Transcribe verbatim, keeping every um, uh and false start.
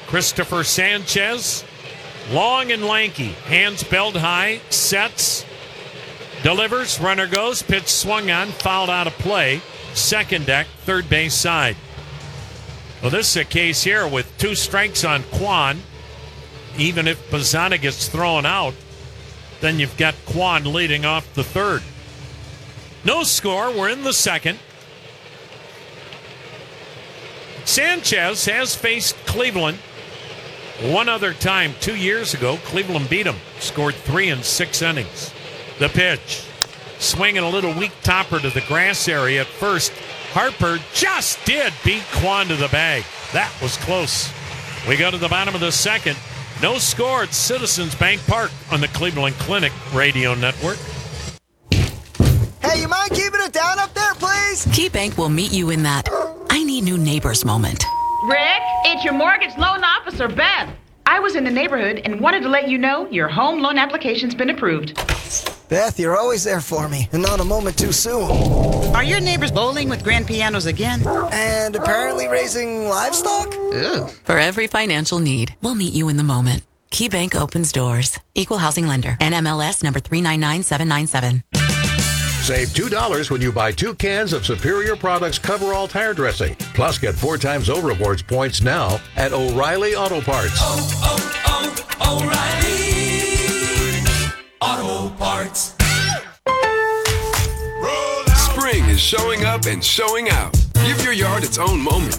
Christopher Sanchez, long and lanky, hands belt high, sets, delivers, runner goes, pitch swung on, fouled out of play. Second deck, third base side. Well, this is a case here with two strikes on Kwan. Even if Bazzana gets thrown out, then you've got Kwan leading off the third. No score. We're in the second. Sanchez has faced Cleveland one other time two years ago. Cleveland beat him. Scored three in six innings. The pitch. Swinging a little weak topper to the grass area at first. Harper just did beat Kwan to the bag. That was close. We go to the bottom of the second. No score at Citizens Bank Park on the Cleveland Clinic Radio Network. Hey, you mind keeping it down up there, please? KeyBank will meet you in that I need new neighbors moment. Rick, it's your mortgage loan officer, Beth. I was in the neighborhood and wanted to let you know your home loan application's been approved. Beth, you're always there for me, and not a moment too soon. Are your neighbors bowling with grand pianos again? And apparently raising livestock? Ew. For every financial need, we'll meet you in the moment. KeyBank opens doors. Equal housing lender. N M L S number three nine nine seven nine seven. Save two dollars when you buy two cans of Superior Products Coverall Tire Dressing. Plus, get four times O Rewards points now at O'Reilly Auto Parts. Oh, oh, oh, O'Reilly Auto Parts. Spring is showing up and showing out. Give your yard its own moment